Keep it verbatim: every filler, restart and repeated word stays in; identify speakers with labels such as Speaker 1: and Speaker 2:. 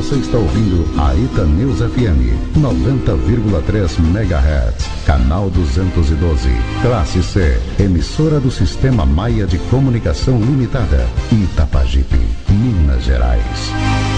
Speaker 1: Você está ouvindo a Itanews F M noventa vírgula três megahertz, canal duzentos e doze, classe C, emissora do Sistema Maia de Comunicação Limitada, Itapajipe, Minas Gerais.